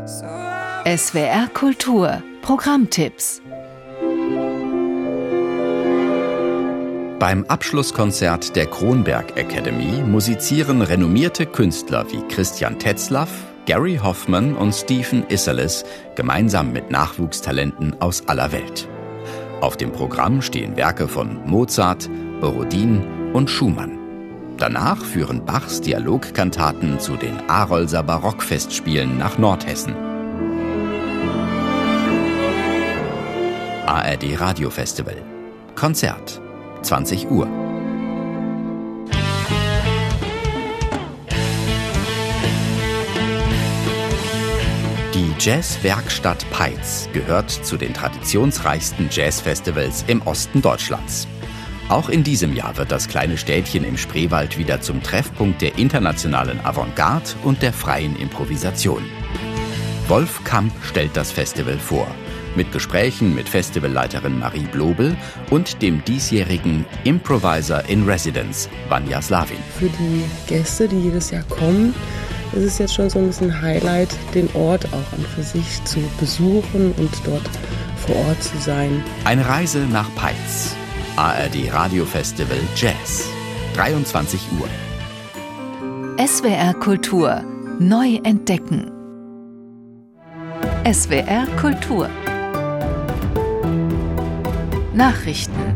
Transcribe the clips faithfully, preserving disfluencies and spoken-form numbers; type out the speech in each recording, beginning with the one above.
S W R Kultur Programmtipps. Beim Abschlusskonzert der Kronberg Academy musizieren renommierte Künstler wie Christian Tetzlaff, Gary Hoffman und Stephen Isserlis gemeinsam mit Nachwuchstalenten aus aller Welt. Auf dem Programm stehen Werke von Mozart, Borodin und Schumann. Danach führen Bachs Dialogkantaten zu den Arolser Barockfestspielen nach Nordhessen. A R D Radiofestival. Konzert. zwanzig Uhr. Die Jazzwerkstatt Peitz gehört zu den traditionsreichsten Jazzfestivals im Osten Deutschlands. Auch in diesem Jahr wird das kleine Städtchen im Spreewald wieder zum Treffpunkt der internationalen Avantgarde und der freien Improvisation. Wolf Kamp stellt das Festival vor, mit Gesprächen mit Festivalleiterin Marie Blobel und dem diesjährigen Improviser in Residence, Vanja Slavin. Für die Gäste, die jedes Jahr kommen, ist es jetzt schon so ein bisschen Highlight, den Ort auch an für sich zu besuchen und dort vor Ort zu sein. Eine Reise nach Peitz. A R D Radiofestival Jazz. dreiundzwanzig Uhr. S W R Kultur neu entdecken. S W R Kultur. Nachrichten.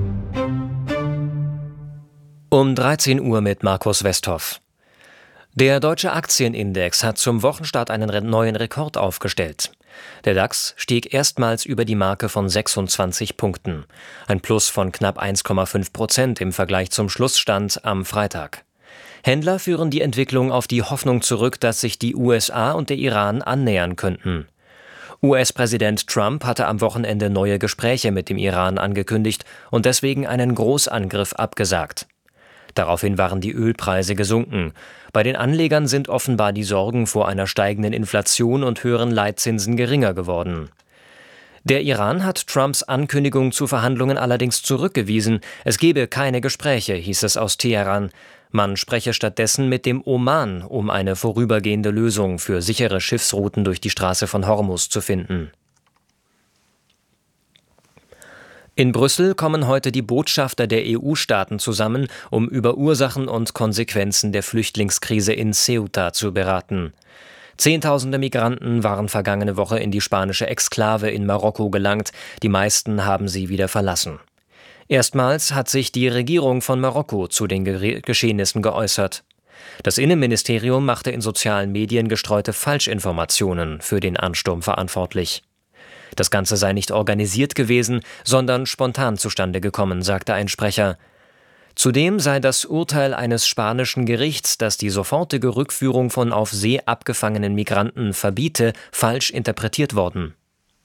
Um dreizehn Uhr mit Markus Westhoff. Der deutsche Aktienindex hat zum Wochenstart einen neuen Rekord aufgestellt. Der DAX stieg erstmals über die Marke von sechsundzwanzig Punkten. Ein Plus von knapp eins Komma fünf Prozent im Vergleich zum Schlussstand am Freitag. Händler führen die Entwicklung auf die Hoffnung zurück, dass sich die U S A und der Iran annähern könnten. U S-Präsident Trump hatte am Wochenende neue Gespräche mit dem Iran angekündigt und deswegen einen Großangriff abgesagt. Daraufhin waren die Ölpreise gesunken. Bei den Anlegern sind offenbar die Sorgen vor einer steigenden Inflation und höheren Leitzinsen geringer geworden. Der Iran hat Trumps Ankündigung zu Verhandlungen allerdings zurückgewiesen. Es gebe keine Gespräche, hieß es aus Teheran. Man spreche stattdessen mit dem Oman, um eine vorübergehende Lösung für sichere Schiffsrouten durch die Straße von Hormuz zu finden. In Brüssel kommen heute die Botschafter der E U-Staaten zusammen, um über Ursachen und Konsequenzen der Flüchtlingskrise in Ceuta zu beraten. Zehntausende Migranten waren vergangene Woche in die spanische Exklave in Marokko gelangt, die meisten haben sie wieder verlassen. Erstmals hat sich die Regierung von Marokko zu den Ge- Geschehnissen geäußert. Das Innenministerium machte in sozialen Medien gestreute Falschinformationen für den Ansturm verantwortlich. Das Ganze sei nicht organisiert gewesen, sondern spontan zustande gekommen, sagte ein Sprecher. Zudem sei das Urteil eines spanischen Gerichts, das die sofortige Rückführung von auf See abgefangenen Migranten verbiete, falsch interpretiert worden.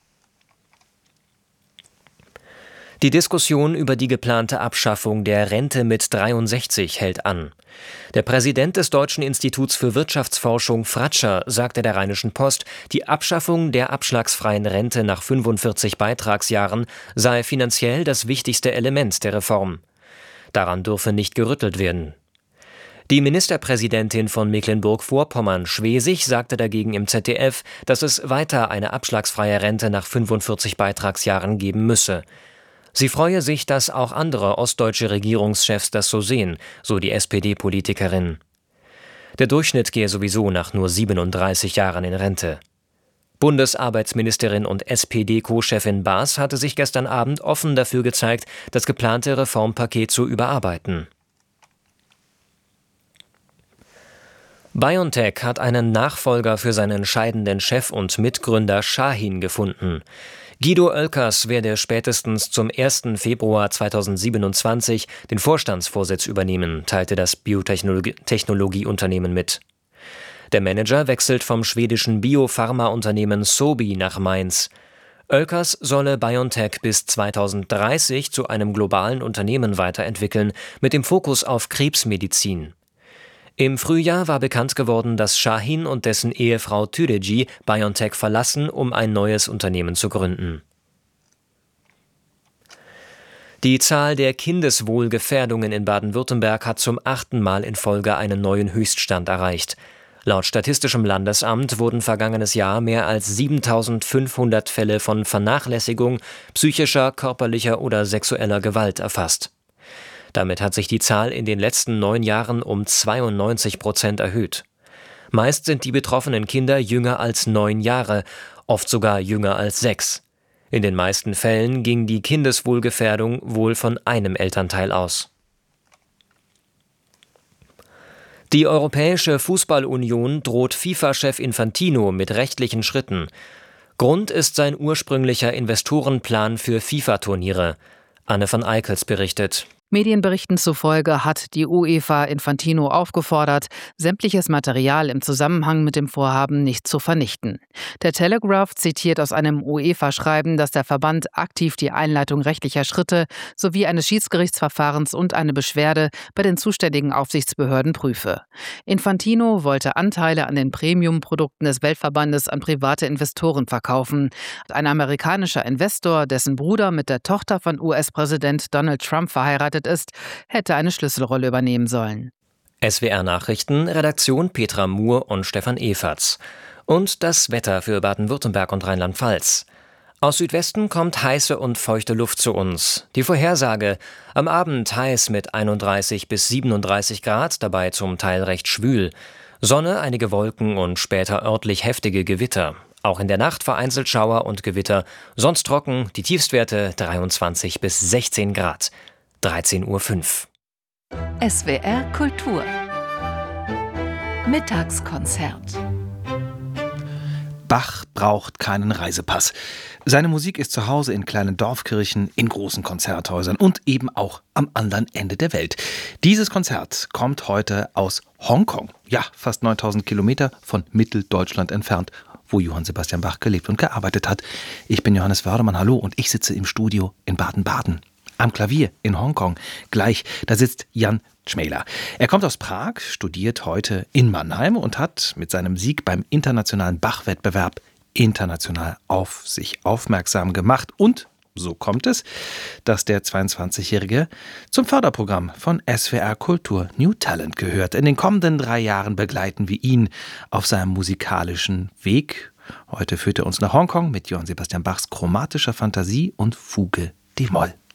Die Diskussion über die geplante Abschaffung der Rente mit dreiundsechzig hält an. Der Präsident des Deutschen Instituts für Wirtschaftsforschung Fratscher sagte der Rheinischen Post, die Abschaffung der abschlagsfreien Rente nach fünfundvierzig Beitragsjahren sei finanziell das wichtigste Element der Reform. Daran dürfe nicht gerüttelt werden. Die Ministerpräsidentin von Mecklenburg-Vorpommern, Schwesig, sagte dagegen im Z D F, dass es weiter eine abschlagsfreie Rente nach fünfundvierzig Beitragsjahren geben müsse. Sie freue sich, dass auch andere ostdeutsche Regierungschefs das so sehen, so die S P D-Politikerin. Der Durchschnitt gehe sowieso nach nur siebenunddreißig Jahren in Rente. Bundesarbeitsministerin und S P D-Co-Chefin Baas hatte sich gestern Abend offen dafür gezeigt, das geplante Reformpaket zu überarbeiten. BioNTech hat einen Nachfolger für seinen scheidenden Chef und Mitgründer Shahin gefunden. Guido Oelkers werde spätestens zum ersten Februar zweitausendsiebenundzwanzig den Vorstandsvorsitz übernehmen, teilte das Biotechnologieunternehmen mit. Der Manager wechselt vom schwedischen Biopharmaunternehmen Sobi nach Mainz. Oelkers solle BioNTech bis zweitausenddreißig zu einem globalen Unternehmen weiterentwickeln, mit dem Fokus auf Krebsmedizin. Im Frühjahr war bekannt geworden, dass Shahin und dessen Ehefrau Tüdeji BioNTech verlassen, um ein neues Unternehmen zu gründen. Die Zahl der Kindeswohlgefährdungen in Baden-Württemberg hat zum achten Mal in Folge einen neuen Höchststand erreicht. Laut Statistischem Landesamt wurden vergangenes Jahr mehr als siebentausendfünfhundert Fälle von Vernachlässigung, psychischer, körperlicher oder sexueller Gewalt erfasst. Damit hat sich die Zahl in den letzten neun Jahren um zweiundneunzig Prozent erhöht. Meist sind die betroffenen Kinder jünger als neun Jahre, oft sogar jünger als sechs. In den meisten Fällen ging die Kindeswohlgefährdung wohl von einem Elternteil aus. Die Europäische Fußball-Union droht FIFA-Chef Infantino mit rechtlichen Schritten. Grund ist sein ursprünglicher Investorenplan für FIFA-Turniere. Anne van Eickels berichtet. Medienberichten zufolge hat die UEFA Infantino aufgefordert, sämtliches Material im Zusammenhang mit dem Vorhaben nicht zu vernichten. Der Telegraph zitiert aus einem UEFA-Schreiben, dass der Verband aktiv die Einleitung rechtlicher Schritte sowie eines Schiedsgerichtsverfahrens und eine Beschwerde bei den zuständigen Aufsichtsbehörden prüfe. Infantino wollte Anteile an den Premium-Produkten des Weltverbandes an private Investoren verkaufen. Ein amerikanischer Investor, dessen Bruder mit der Tochter von U S-Präsident Donald Trump verheiratet ist, hätte eine Schlüsselrolle übernehmen sollen. S W R Nachrichten, Redaktion Petra Muhr und Stefan Eferts. Und das Wetter für Baden-Württemberg und Rheinland-Pfalz. Aus Südwesten kommt heiße und feuchte Luft zu uns. Die Vorhersage: am Abend heiß mit einunddreißig bis siebenunddreißig Grad, dabei zum Teil recht schwül. Sonne, einige Wolken und später örtlich heftige Gewitter. Auch in der Nacht vereinzelt Schauer und Gewitter. Sonst trocken, die Tiefstwerte dreiundzwanzig bis sechzehn Grad. dreizehn Uhr fünf. S W R Kultur Mittagskonzert. Bach braucht keinen Reisepass. Seine Musik ist zu Hause in kleinen Dorfkirchen, in großen Konzerthäusern und eben auch am anderen Ende der Welt. Dieses Konzert kommt heute aus Hongkong. Ja, fast neuntausend Kilometer von Mitteldeutschland entfernt, wo Johann Sebastian Bach gelebt und gearbeitet hat. Ich bin Johannes Wördermann, hallo, und ich sitze im Studio in Baden-Baden. Am Klavier in Hongkong. Gleich, da sitzt Jan Czmejla. Er kommt aus Prag, studiert heute in Mannheim und hat mit seinem Sieg beim internationalen Bach-Wettbewerb international auf sich aufmerksam gemacht. Und so kommt es, dass der zweiundzwanzigjährige zum Förderprogramm von S W R Kultur New Talent gehört. In den kommenden drei Jahren begleiten wir ihn auf seinem musikalischen Weg. Heute führt er uns nach Hongkong mit Johann Sebastian Bachs chromatischer Fantasie und Fuge d-Moll.